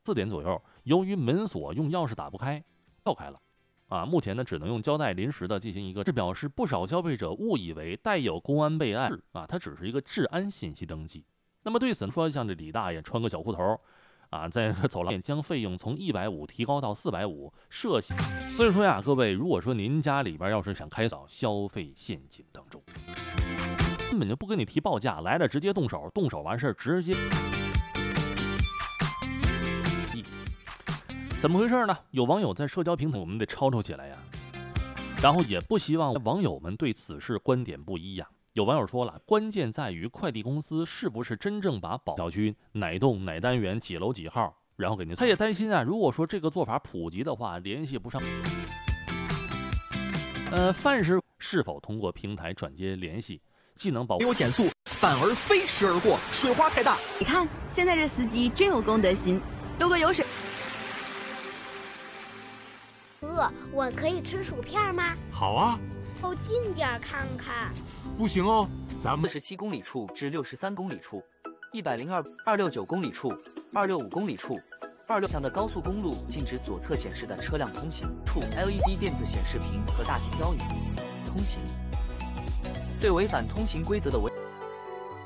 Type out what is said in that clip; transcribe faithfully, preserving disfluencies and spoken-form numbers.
四点左右，由于门锁用钥匙打不开，跳开了。啊，目前呢只能用胶带临时的进行一个，这表示不少消费者误以为带有公安备案啊，它只是一个治安信息登记。那么对此说，像这李大爷穿个小裤头，啊，在走廊将费用从一百五提高到四百五，涉嫌。所以说呀，各位，如果说您家里边要是想开到消费陷阱当中，根本就不跟你提报价，来了直接动手，动手完事儿直接。怎么回事呢？有网友在社交平台，我们得吵吵起来呀。然后也不希望网友们对此事观点不一呀。有网友说了，关键在于快递公司是不是真正把保小区哪栋哪单元几楼几号，然后给您。他也担心啊，如果说这个做法普及的话，联系不上。呃，范师是否通过平台转接联系，既能保没有减速，反而飞驰而过，水花太大。 你看，现在这司机真有公德心。如果有水。 哥，我可以吃薯片吗？ 好啊， 靠近点看看。 不行哦，咱们四十七公里处至六十三公里处，一百零二二六九公里处，二六五公里处，二六项的高速公路禁止左侧显示的车辆通行处 L E D 电子显示屏和大型标语通行。对违反通行规则的违。